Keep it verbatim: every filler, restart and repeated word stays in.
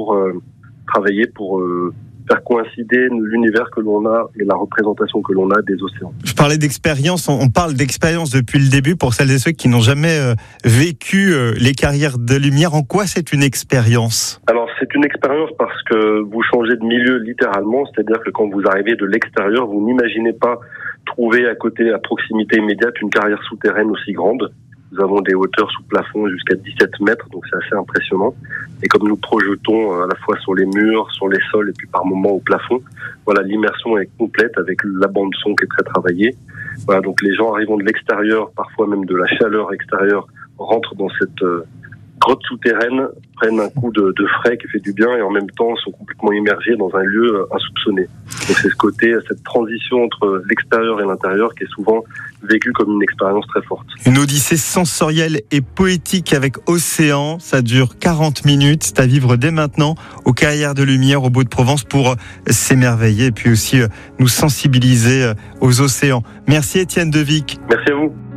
toujours euh, travailler pour euh, faire coïncider l'univers que l'on a et la représentation que l'on a des océans. Je parlais d'expérience, on parle d'expérience depuis le début pour celles et ceux qui n'ont jamais euh, vécu euh, les carrières de lumière. En quoi c'est une expérience ? Alors c'est une expérience parce que vous changez de milieu littéralement, c'est-à-dire que quand vous arrivez de l'extérieur, vous n'imaginez pas trouver à côté, à proximité immédiate, une carrière souterraine aussi grande. Nous avons des hauteurs sous plafond jusqu'à dix-sept mètres, donc c'est assez impressionnant. Et comme nous projetons à la fois sur les murs, sur les sols et puis par moments au plafond, voilà, l'immersion est complète avec la bande son qui est très travaillée. Voilà, donc les gens arrivant de l'extérieur, parfois même de la chaleur extérieure, rentrent dans cette euh, grotte souterraine, prennent un coup de, de frais qui fait du bien et en même temps sont complètement immergés dans un lieu insoupçonné. Donc c'est ce côté, cette transition entre l'extérieur et l'intérieur qui est souvent vécue comme une expérience très forte. Une odyssée sensorielle et poétique avec Océan, ça dure quarante minutes, c'est à vivre dès maintenant aux Carrières de Lumière au Baux-de-Provence pour s'émerveiller et puis aussi nous sensibiliser aux océans. Merci Étienne Devic. Merci à vous.